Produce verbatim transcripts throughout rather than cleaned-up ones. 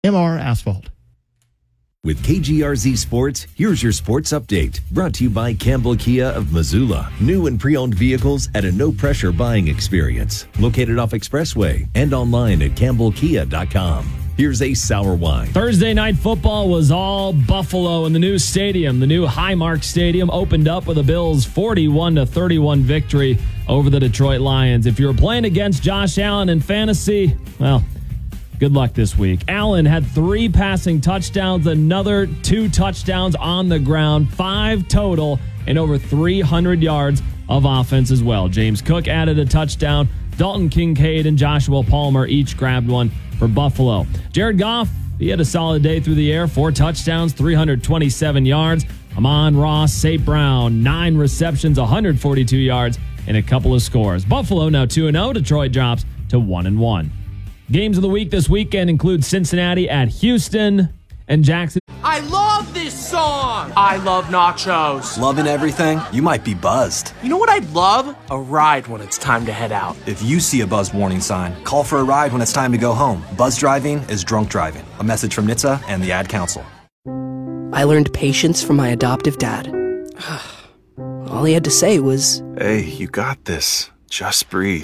M R Asphalt. With K G R Z Sports, here's your sports update. Brought to you by Campbell Kia of Missoula. New and pre-owned vehicles at a no-pressure buying experience. Located off Expressway and online at campbell kia dot com. Here's a sour wine. Thursday night football was all Buffalo in the new stadium. The new Highmark Stadium opened up with a Bills forty-one to thirty-one victory over the Detroit Lions. If you were playing against Josh Allen in fantasy, well, good luck this week. Allen had three passing touchdowns, another two touchdowns on the ground, five total, and over three hundred yards of offense as well. James Cook added a touchdown. Dalton Kincaid and Joshua Palmer each grabbed one for Buffalo. Jared Goff, he had a solid day through the air. Four touchdowns, three hundred twenty-seven yards. Amon-Ra Saint Brown, nine receptions, one hundred forty-two yards, and a couple of scores. Buffalo now two and oh. Detroit drops to one and one. Games of the week this weekend include Cincinnati at Houston and Jackson. I love this song. I love nachos. Loving everything? You might be buzzed. You know what I'd love? A ride when it's time to head out. If you see a buzz warning sign, call for a ride when it's time to go home. Buzz driving is drunk driving. A message from N H T S A and the Ad Council. I learned patience from my adoptive dad. All he had to say was, "Hey, you got this. Just breathe."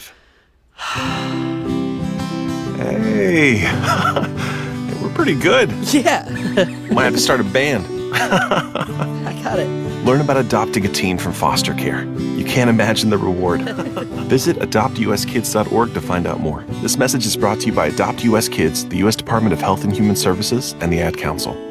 Hey, we're pretty good. yeah. Might have to start a band. I got it. Learn about adopting a teen from foster care. You can't imagine the reward. Visit adopt u s kids dot org to find out more. This message is brought to you by Adopt U S Kids, the U S Department of Health and Human Services, and the Ad Council.